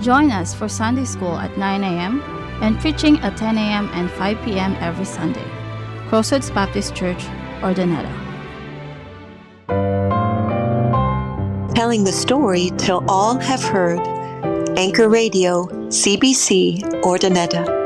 Join us for Sunday School at 9 a.m. and preaching at 10 a.m. and 5 p.m. every Sunday. Crossroads Baptist Church, Ordineta. Telling the story till all have heard. Anchor Radio, CBC, Ordineta.